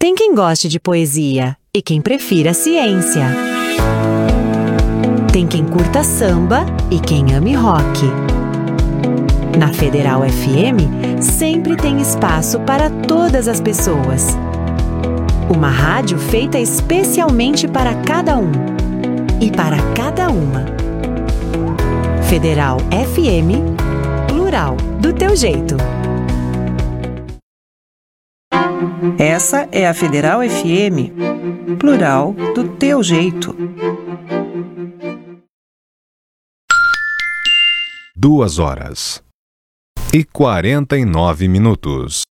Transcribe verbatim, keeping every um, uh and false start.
Tem quem goste de poesia e quem prefira ciência. Tem quem curta samba e quem ame rock. Na Federal F M, sempre tem espaço para todas as pessoas. Uma rádio feita especialmente para cada um e para cada uma. Federal F M, plural, do teu jeito. Essa é a Federal F M, plural, do teu jeito. Duas horas e quarenta e nove minutos.